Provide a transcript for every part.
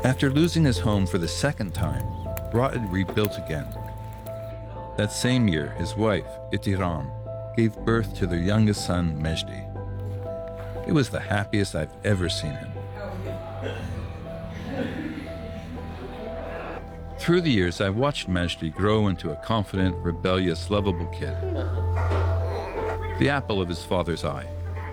After losing his home for the second time, Ra'ed rebuilt again. That same year, his wife, Itiram, gave birth to their youngest son, Mejdi. It was the happiest I've ever seen him. Through the years, I watched Mejdi grow into a confident, rebellious, lovable kid. The apple of his father's eye.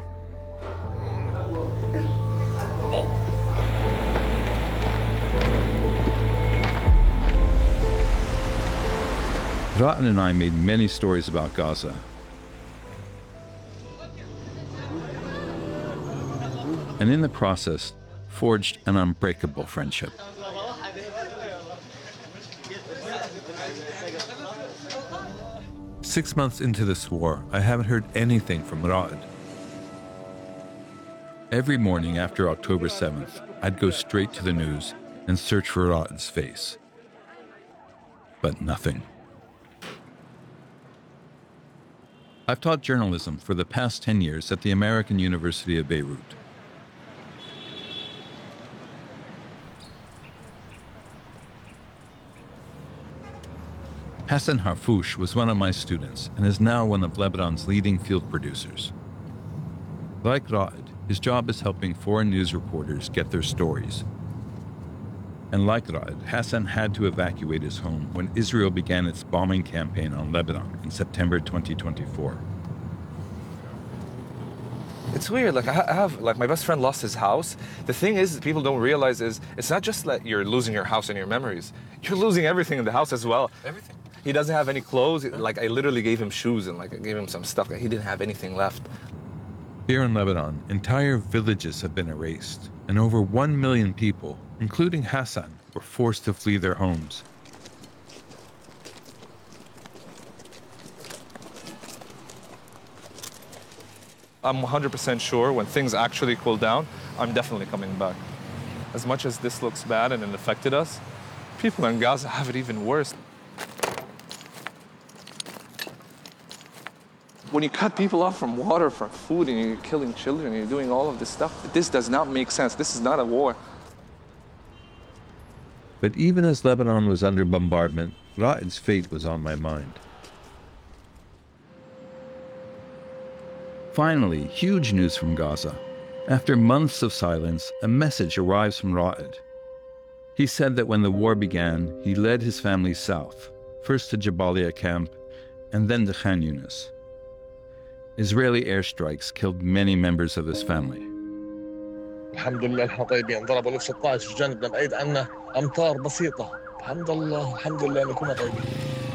Ra'ed and I made many stories about Gaza. And in the process, forged an unbreakable friendship. Six months into this war, I haven't heard anything from Ra'ed. Every morning after October 7th, I'd go straight to the news and search for Ra'ed's face. But nothing. I've taught journalism for the past 10 years at the American University of Beirut. Hassan Harfouch was one of my students and is now one of Lebanon's leading field producers. Like Ra'ed, his job is helping foreign news reporters get their stories. And like Ra'ed, Hassan had to evacuate his home when Israel began its bombing campaign on Lebanon in September 2024. It's weird, I have my best friend lost his house. The thing is, people don't realize is, it's not just that you're losing your house and your memories. You're losing everything in the house as well. Everything. He doesn't have any clothes. I literally gave him shoes and I gave him some stuff. He didn't have anything left. Here in Lebanon, entire villages have been erased, and over 1 million people, including Hassan, were forced to flee their homes. I'm 100% sure when things actually cool down, I'm definitely coming back. As much as this looks bad and it affected us, people in Gaza have it even worse. When you cut people off from water, from food, and you're killing children, and you're doing all of this stuff, this does not make sense. This is not a war. But even as Lebanon was under bombardment, Ra'ed's fate was on my mind. Finally, huge news from Gaza. After months of silence, a message arrives from Ra'ed. He said that when the war began, he led his family south, first to Jabalia camp, and then to Khan Yunis. Israeli airstrikes killed many members of his family. الحمد لله احنا طيبين ضربوا ال 16 جنبنا بعيد عنا امتار بسيطه الحمد لله ان كنا طيبين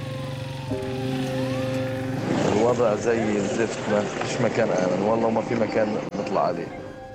الوضع زي الزفت ما فيش مكان امن والله ما في مكان نطلع عليه.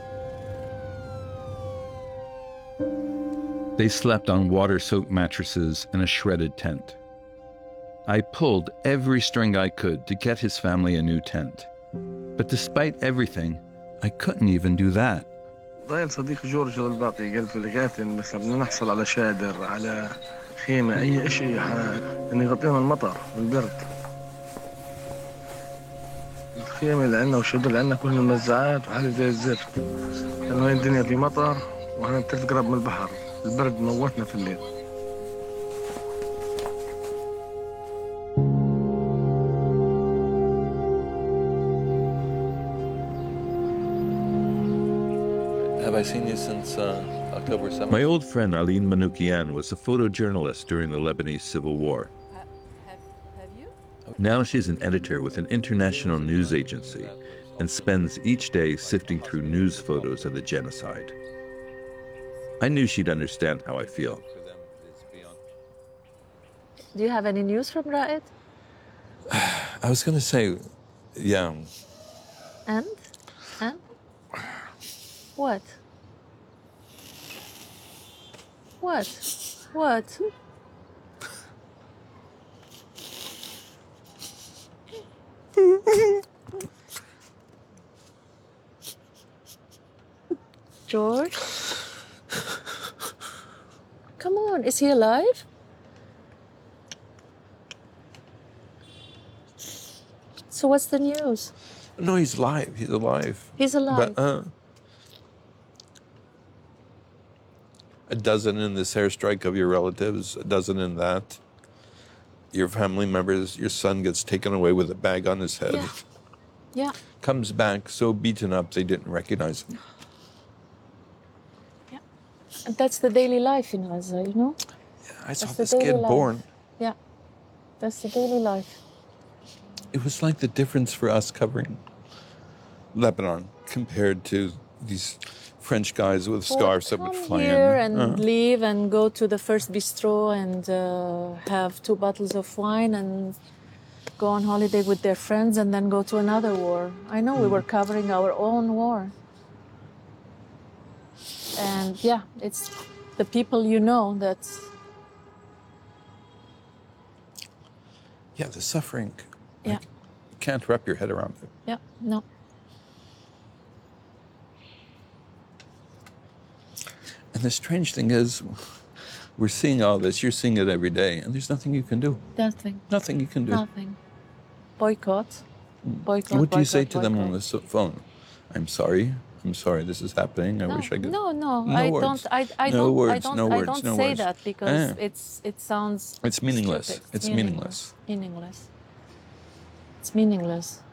They slept on water-soaked mattresses and a shredded tent. I pulled every string I could to get his family a new tent. But despite everything, I couldn't even do that. ضايل صديق جورج الباقي قال في الكاتن مثلا بدنا نحصل على شادر على خيمة أي شيء إنه يغطيهم المطر والبرد. الخيمة اللي عندنا والشادر اللي عندنا كلها موزعات وحالة زي الزفت. لأنه هي الدنيا في مطر وإحنا بتلف قرب من البحر. البرد موتنا في الليل. Have I seen you since October 7th? My old friend Aline Manoukian was a photojournalist during the Lebanese Civil War. Have you? Now she's an editor with an international news agency and spends each day sifting through news photos of the genocide. I knew she'd understand how I feel. Do you have any news from Ra'ed? I was going to say, yeah. And? What? George? Come on, is he alive? So what's the news? No, he's alive. He's alive. He's alive. But, a dozen in this airstrike of your relatives, a dozen in that. Your family members, your son gets taken away with a bag on his head. Yeah. Yeah. Comes back so beaten up they didn't recognize him. Yeah. And that's the daily life in Gaza, you know? I saw That's the this daily kid life. born. Yeah. That's the daily life. It was like the difference for us covering Lebanon compared to these French guys with scarves that would Come fly here in. and leave and go to the first bistro and have 2 bottles of wine and go on holiday with their friends and then go to another war. I know we were covering our own war. And yeah, it's the people you know that, Yeah, the suffering. yeah, You can't wrap your head around it. yeah, no. And the strange thing is, we're seeing all this, you're seeing it every day, and there's nothing you can do. Nothing, Nothing you can do. nothing. Boycott. Boycott, What do you say boycott, to them on boycott. the phone? I'm sorry this is happening. I wish I could. No, No I words. don't. I No don't. words, I don't. no I words, don't no say words. that because Ah. it sounds. It's meaningless. stupid. It's meaningless. Meaningless. It's meaningless.